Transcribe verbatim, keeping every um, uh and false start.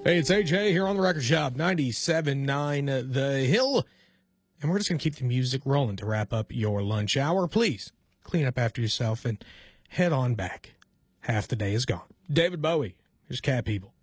Hey, it's A J here on the Record Shop, ninety-seven point nine The Hill. And we're just going to keep the music rolling to wrap up your lunch hour. Please clean up after yourself and head on back. Half the day is gone. David Bowie, here's Cat People.